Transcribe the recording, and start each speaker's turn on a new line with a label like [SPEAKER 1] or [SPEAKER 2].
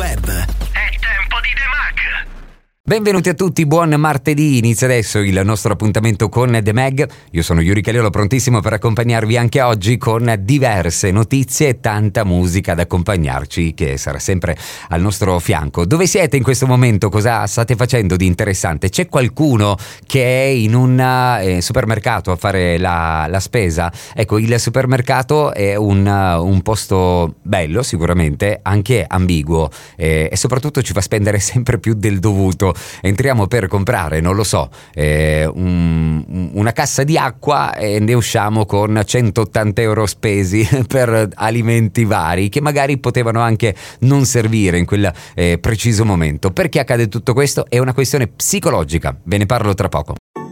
[SPEAKER 1] web.
[SPEAKER 2] È tempo di The Mag.
[SPEAKER 3] Benvenuti a tutti, buon martedì, inizia adesso il nostro appuntamento con The Mag. Io sono Yuri Caliolo, prontissimo per accompagnarvi anche oggi con diverse notizie e tanta musica ad accompagnarci, che sarà sempre al nostro fianco. Dove siete in questo momento? Cosa state facendo di interessante? C'è qualcuno che è in un supermercato a fare la spesa? Ecco, il supermercato è un posto bello, sicuramente, anche ambiguo, e soprattutto ci fa spendere sempre più del dovuto. Entriamo per comprare, non lo so, una cassa di acqua e ne usciamo con 180 euro spesi per alimenti vari che magari potevano anche non servire in quel preciso momento. Perché accade tutto questo? È una questione psicologica, ve ne parlo tra poco.